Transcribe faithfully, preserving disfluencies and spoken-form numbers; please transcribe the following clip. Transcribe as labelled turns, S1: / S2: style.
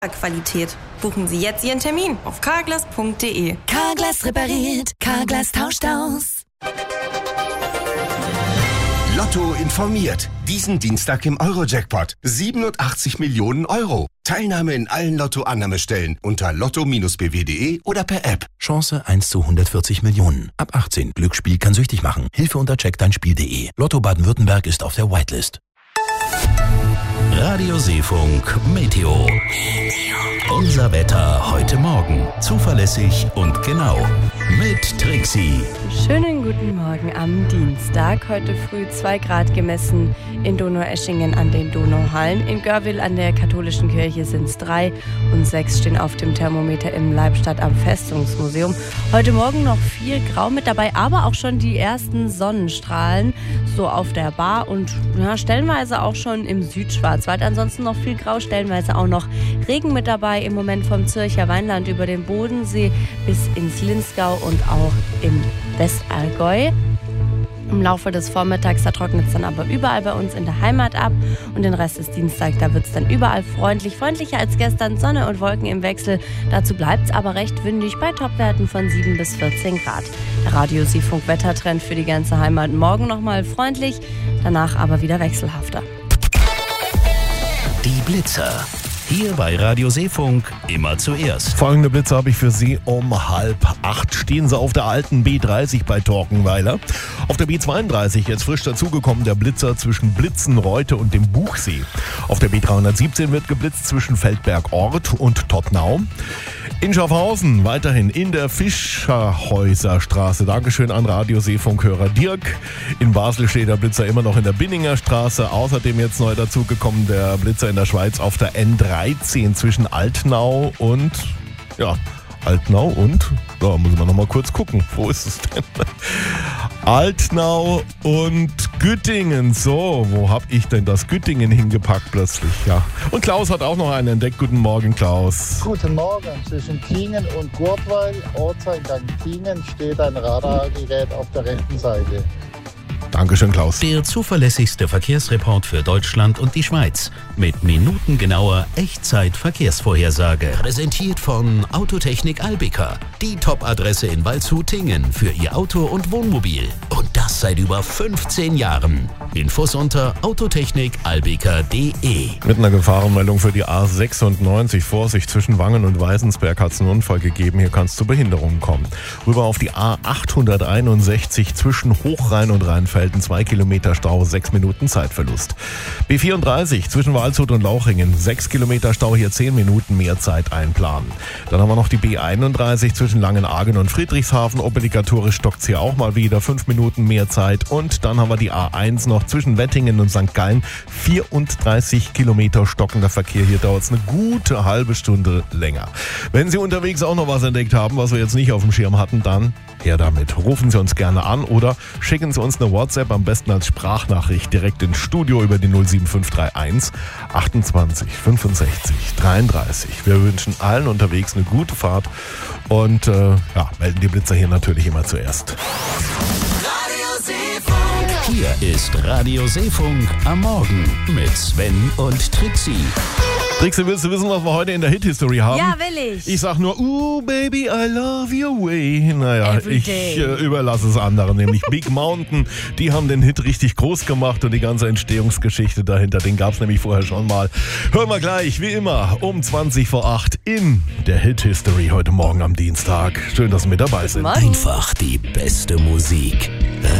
S1: Qualität. Buchen Sie jetzt Ihren Termin auf carglass punkt de.
S2: Carglass repariert, Carglass tauscht aus.
S3: Lotto informiert. Diesen Dienstag im Euro-Jackpot. siebenundachtzig Millionen Euro. Teilnahme in allen Lotto-Annahmestellen unter lotto Bindestrich b w punkt de oder per App.
S4: Chance eins zu hundertvierzig Millionen. Ab achtzehn. Glücksspiel kann süchtig machen. Hilfe unter check dein Spiel punkt de. Lotto Baden-Württemberg ist auf der Whitelist. Radio Seefunk Meteo. Unser Wetter heute Morgen. Zuverlässig und genau. Mit Trixie.
S5: Schönen guten Morgen am Dienstag. Heute früh zwei Grad gemessen in Donaueschingen an den Donauhallen. In Görwil an der katholischen Kirche sind es drei und sechs stehen auf dem Thermometer im Leibstadt am Festungsmuseum. Heute Morgen noch viel Grau mit dabei, aber auch schon die ersten Sonnenstrahlen so auf der Bar und ja, stellenweise auch schon im Südschwarzwald. Ansonsten noch viel Grau, stellenweise auch noch Regen mit dabei. Im Moment vom Zürcher Weinland über den Bodensee bis ins Linzgau und auch im Westallgäu. Im Laufe des Vormittags, da trocknet es dann aber überall bei uns in der Heimat ab und den Rest des Dienstags, da wird es dann überall freundlich, freundlicher als gestern, Sonne und Wolken im Wechsel. Dazu bleibt es aber recht windig bei Topwerten von sieben bis vierzehn Grad. Der Radio Seefunk Wettertrend für die ganze Heimat. Morgen nochmal freundlich, danach aber wieder wechselhafter.
S4: Die Blitzer. Hier bei Radio Seefunk immer zuerst.
S6: Folgende Blitze habe ich für Sie um halb acht. Stehen Sie auf der alten B dreißig bei Torkenweiler. Auf der B zweiunddreißig jetzt frisch dazugekommen der Blitzer zwischen Blitzen, Reute und dem Buchsee. Auf der B dreihundertsiebzehn wird geblitzt zwischen Feldberg Ort und Tottnau. In Schaffhausen weiterhin in der Fischerhäuserstraße. Dankeschön an Radio Seefunkhörer Dirk. In Basel steht der Blitzer immer noch in der Binninger Straße. Außerdem jetzt neu dazugekommen der Blitzer in der Schweiz auf der N dreizehn zwischen Altnau und, ja, Altnau und, da muss man noch mal kurz gucken. Wo ist es denn? Altnau und Güttingen. So, wo hab ich denn das Güttingen hingepackt plötzlich? Ja. Und Klaus hat auch noch einen entdeckt. Guten Morgen, Klaus.
S7: Guten Morgen. Zwischen Tingen und Gurtweil, Ortseingang Tingen, steht ein Radargerät auf der rechten Seite.
S6: Dankeschön, Klaus.
S4: Der zuverlässigste Verkehrsreport für Deutschland und die Schweiz. Mit minutengenauer Echtzeit-Verkehrsvorhersage. Präsentiert von Autotechnik Albika. Die Top-Adresse in Waldshut-Tingen für Ihr Auto und Wohnmobil. Und das seit über fünfzehn Jahren. Infos unter autotechnik albika punkt de.
S6: Mit einer Gefahrenmeldung für die A sechsundneunzig. Vorsicht, zwischen Wangen und Weißensberg hat es einen Unfall gegeben. Hier kann es zu Behinderungen kommen. Rüber auf die A achthunderteinundsechzig zwischen Hochrhein und Rheinfelden. Zwei Kilometer Stau, sechs Minuten Zeitverlust. B vierunddreißig zwischen Waldshut und Lauchringen. Sechs Kilometer Stau, hier zehn Minuten mehr Zeit einplanen. Dann haben wir noch die B einunddreißig zwischen Langenargen und Friedrichshafen. Obligatorisch stockt es hier auch mal wieder. Fünf Minuten mehr Zeit. Und dann haben wir die A eins noch zwischen Wettingen und Sankt Gallen. vierunddreißig Kilometer stockender Verkehr. Hier dauert es eine gute halbe Stunde länger. Wenn Sie unterwegs auch noch was entdeckt haben, was wir jetzt nicht auf dem Schirm hatten, dann her damit. Rufen Sie uns gerne an oder schicken Sie uns eine WhatsApp, am besten als Sprachnachricht direkt ins Studio über die null sieben fünf drei eins achtundzwanzig fünfundsechzig dreiunddreißig. Wir wünschen allen unterwegs eine gute Fahrt und äh, ja, melden die Blitzer hier natürlich immer zuerst.
S4: Hier ist Radio Seefunk am Morgen mit Sven und Trixie.
S6: Trixie, willst du wissen, was wir heute in der Hit-History haben?
S5: Ja, will ich.
S6: Ich sag nur, ooh, baby, I love your way. Naja,
S5: Every
S6: ich
S5: day.
S6: äh, überlasse es anderen, nämlich Big Mountain. Die haben den Hit richtig groß gemacht und die ganze Entstehungsgeschichte dahinter, den gab es nämlich vorher schon mal. Hören wir gleich, wie immer, um zwanzig vor acht in der Hit-History heute Morgen am Dienstag. Schön, dass Sie mit dabei sind.
S5: Morgen.
S4: Einfach die beste Musik.